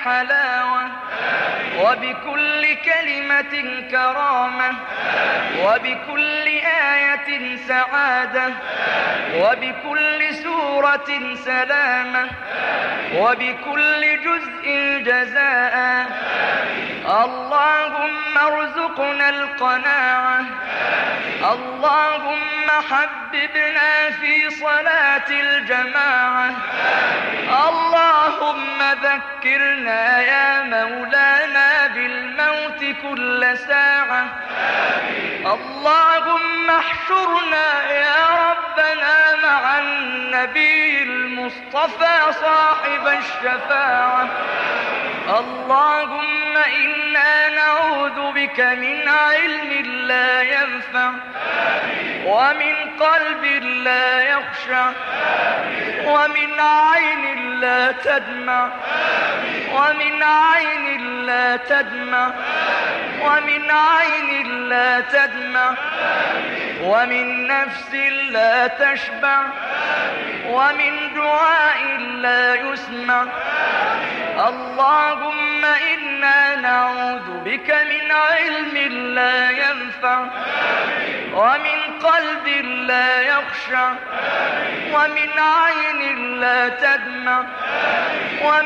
حلاوة، وبكل كلمة كرامة، وبكل آية سعادة، وبكل سورة سلامة، وبكل جزء جزاء. اللهم ارزقنا القناعة. اللهم حببنا في صلاة الجماعة. اللهم ذكرنا يا مولانا بالموت كل ساعة. اللهم احشرنا يا ربنا مع النبي المصطفى صاحب الشفاعة. اللهم إنا نعوذ بك من علم لا ينفع، ومن قلب لا يخشع، ومن عين لا تدمع، ومن عين لا تدمع، ومن عين لا تدمع، ومن نفس لا تشبع، ومن دعاء لا يسمع. اللهم إنا نعوذ بك من علم لا ينفع، ومن قلب لا يخشع، ومن عين لا تدمع،